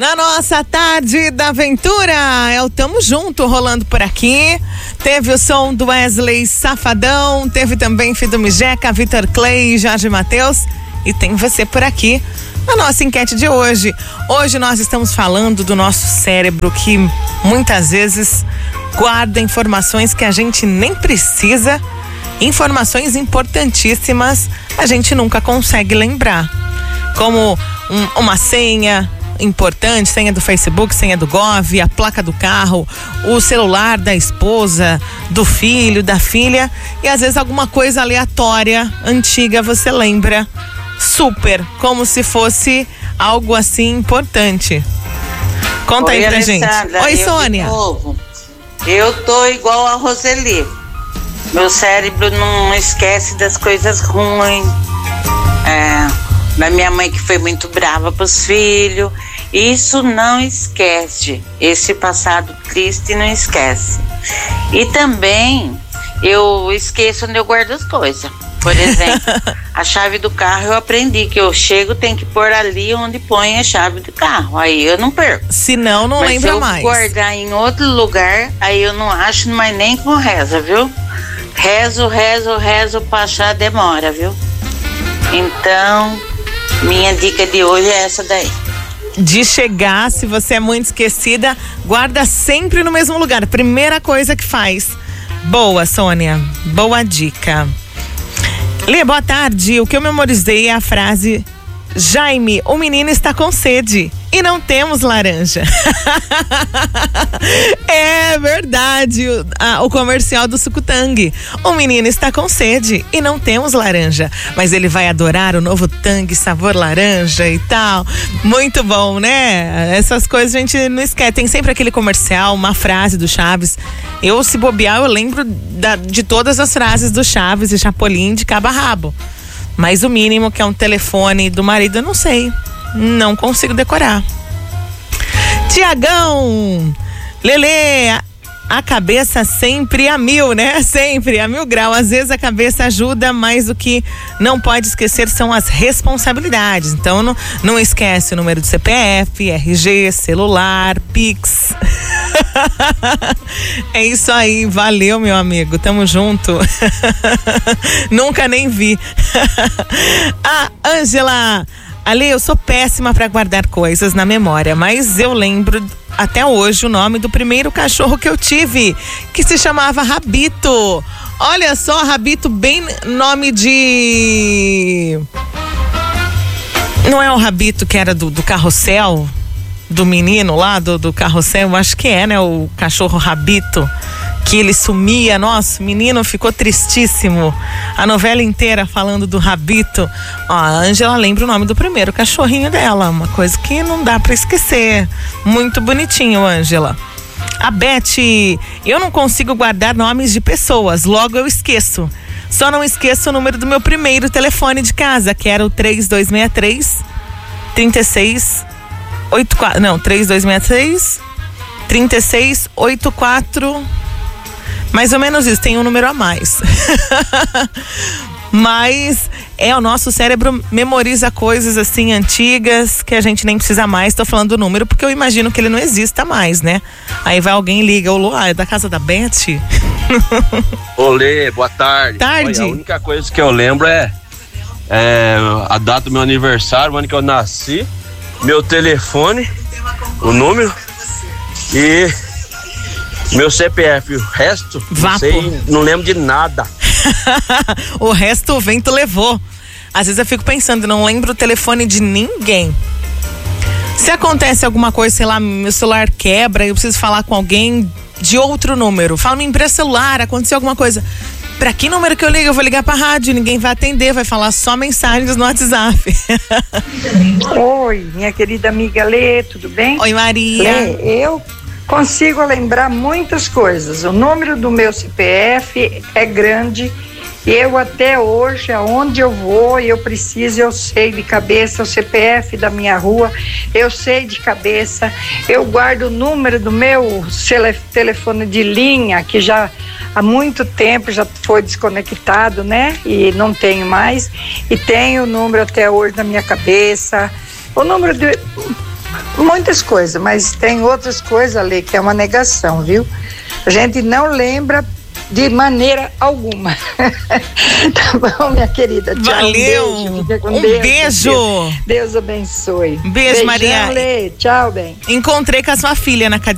Na nossa tarde da aventura, é o Tamo Junto rolando por aqui. Teve o som do Wesley Safadão, teve também Fido Mijeca, Vitor Clay, Jorge Mateus e tem você por aqui. Na nossa enquete de hoje. Hoje nós estamos falando do nosso cérebro que muitas vezes guarda informações que a gente nem precisa, informações importantíssimas, a gente nunca consegue lembrar. Como uma senha importante, senha do Facebook, senha do Gov, a placa do carro, o celular da esposa, do filho, da filha, e às vezes alguma coisa aleatória, antiga, você lembra super, como se fosse algo assim importante. Conta aí pra Alessandra, gente. Oi, Sônia. Eu tô igual a Roseli. Meu cérebro não esquece das coisas ruins. Da minha mãe que foi muito brava pros filhos. Isso não esquece. Esse passado triste não esquece. E também eu esqueço onde eu guardo as coisas. Por exemplo, a chave do carro eu aprendi que eu chego, tem que pôr ali onde põe a chave do carro. Aí eu não perco. Senão não lembra mais. Mas se eu guardar em outro lugar, aí eu não acho mais nem com reza, viu? Rezo pra achar demora, viu? Então, minha dica de hoje é essa daí. De chegar, se você é muito esquecida, guarda sempre no mesmo lugar. Primeira coisa que faz. Boa, Sônia. Boa dica. Lê, boa tarde. O que eu memorizei é a frase: Jaime, o menino está com sede e não temos laranja. É verdade, o comercial do Suco-Tang. O menino está com sede e não temos laranja, mas ele vai adorar o novo Tang sabor laranja e tal. Muito bom, né? Essas coisas a gente não esquece. Tem sempre aquele comercial, uma frase do Chaves. Eu, se bobear, eu lembro de todas as frases do Chaves e Chapolin de cabo a rabo. Mas o mínimo, que é um telefone do marido, eu não sei. Não consigo decorar. Tiagão, Lelê, a cabeça sempre a mil, né? Sempre a 1000 graus. Às vezes a cabeça ajuda, mas o que não pode esquecer são as responsabilidades. Então não esquece o número do CPF, RG, celular, Pix. É isso aí, valeu, meu amigo, tamo junto. Nunca nem vi. Ângela, Ale, eu sou péssima para guardar coisas na memória, mas eu lembro até hoje o nome do primeiro cachorro que eu tive, que se chamava Rabito. Olha só, Rabito, bem nome de... Não é o Rabito que era do Carrossel? Do menino lá, do Carrossel? Eu acho que é, né? O cachorro Rabito, que ele sumia. Nossa, o menino ficou tristíssimo. A novela inteira falando do Rabito. Ó, a Ângela lembra o nome do primeiro cachorrinho dela. Uma coisa que não dá pra esquecer. Muito bonitinho, Ângela. A Beth, eu não consigo guardar nomes de pessoas, logo eu esqueço. Só não esqueço o número do meu primeiro telefone de casa, que era o 3263 3684. Não, 3263 3684. Mais ou menos isso, tem um número a mais. Mas o nosso cérebro memoriza coisas assim antigas que a gente nem precisa mais. Tô falando do número porque eu imagino que ele não exista mais, né? Aí vai alguém e liga, é da casa da Beth? Olê, boa tarde. Tarde. Olha, a única coisa que eu lembro é a data do meu aniversário, o ano que eu nasci, meu telefone, o número e meu CPF. O resto, não lembro de nada. O resto o vento levou. Às vezes eu fico pensando, não lembro o telefone de ninguém. Se acontece alguma coisa, sei lá, meu celular quebra e eu preciso falar com alguém de outro número, fala, me empresta celular, aconteceu alguma coisa. Pra que número que eu ligo? Eu vou ligar pra rádio, ninguém vai atender, vai falar só mensagens no WhatsApp. Oi, minha querida amiga Lê, tudo bem? Oi, Maria. Lê, eu consigo lembrar muitas coisas. O número do meu CPF é grande. Eu até hoje, aonde eu vou, eu sei de cabeça o CPF da minha rua, eu sei de cabeça. Eu guardo o número do meu telefone de linha, que já há muito tempo já foi desconectado, né? E não tenho mais. E tenho o número até hoje na minha cabeça. O número muitas coisas, mas tem outras coisas ali que é uma negação, viu? A gente não lembra de maneira alguma. Tá bom, minha querida? Tchau, Valeu. Um beijo. Fica com Um Deus, beijo. Deus abençoe. Beijo, Beijão, Maria. Lê. Tchau, bem. Encontrei com a sua filha na academia.